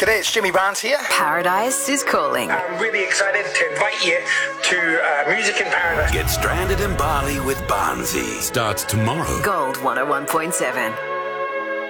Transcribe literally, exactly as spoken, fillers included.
G'day, it's Jimmy Barnes here. Paradise is calling. I'm really excited to invite you to uh, Music in Paradise. Get stranded in Bali with Barnsey. Starts tomorrow. Gold one oh one point seven.